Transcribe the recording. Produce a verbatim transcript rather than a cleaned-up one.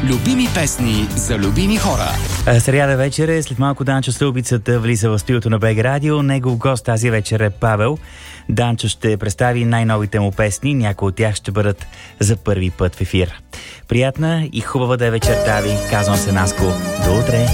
Любими песни за любими хора. Сряда вечер е, след малко Данчо Стълбицата влиза в студиото на БГ Радио. Негов гост тази вечер е Павел. Данчо ще представи най-новите му песни. Някои от тях ще бъдат за първи път в ефир. Приятна и хубава да е вечерта ви. Казвам се Наско. До утре!